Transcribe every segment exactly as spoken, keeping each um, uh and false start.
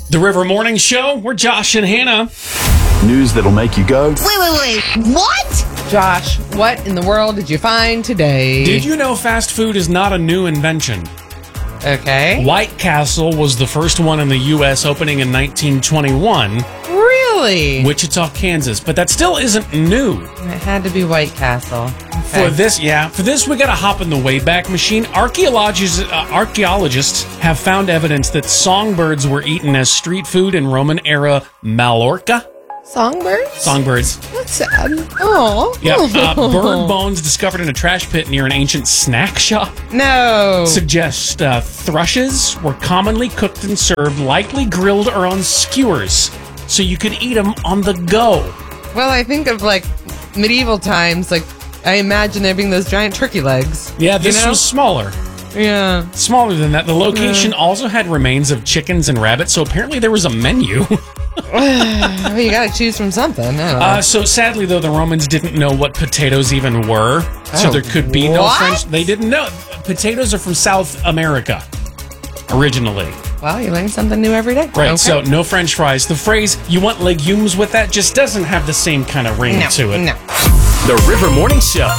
The River Morning Show. We're Josh and Hannah. News that'll make you go, Wait, wait, wait. What? Josh, what in the world did you find today? Did you know fast food is not a new invention? Okay. White Castle was the first one in the U S opening in nineteen twenty-one. Really? Wichita, Kansas. But that still isn't new. It had to be White Castle. Okay. For this, yeah, for this we gotta hop in the Wayback Machine. Archaeologists, uh, archaeologists have found evidence that songbirds were eaten as street food in Roman-era Mallorca. Songbirds? Songbirds. That's sad. Oh. Yeah, uh, bird bones discovered in a trash pit near an ancient snack shop No. suggest uh, thrushes were commonly cooked and served, likely grilled or on skewers, so you could eat them on the go. Well, I think of like medieval times. Like I imagine there being those giant turkey legs. Yeah, this You know? was smaller. Yeah. Smaller than that. The location also had remains of chickens and rabbits, so apparently there was a menu. Well, you got to choose from something. I don't know. Uh, so sadly, though, the Romans didn't know what potatoes even were, so Oh, there could be no what? French. They didn't know. Potatoes are from South America, originally. Well, you learn something new every day. Right, Okay. so no French fries. The phrase, you want legumes with that, just doesn't have the same kind of ring no, to it. no. The River Morning Show.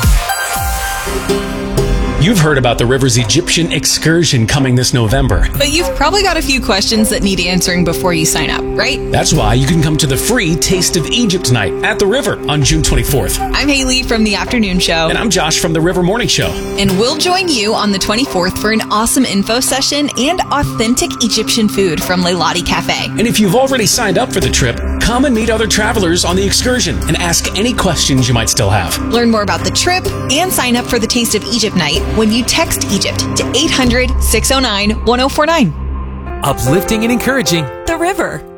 You've heard about the River's Egyptian excursion coming this November. But you've probably got a few questions that need answering before you sign up, right? That's why you can come to the free Taste of Egypt night at the River on June twenty-fourth. I'm Haley from the Afternoon Show, And I'm Josh from the River Morning Show. and we'll join you on the twenty-fourth for an awesome info session and authentic Egyptian food from Leilani Cafe. And if you've already signed up for the trip, come and meet other travelers on the excursion and ask any questions you might still have. Learn more about the trip and sign up for the Taste of Egypt night when you text Egypt to eight hundred, six oh nine, one oh four nine. Uplifting and encouraging. The River.